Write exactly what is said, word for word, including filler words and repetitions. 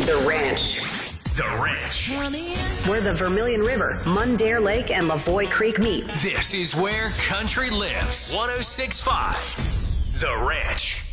The Ranch. The Ranch. Where the Vermilion River, Mundare Lake, and Lavoie Creek meet. This is where country lives. one oh six point five. The Ranch.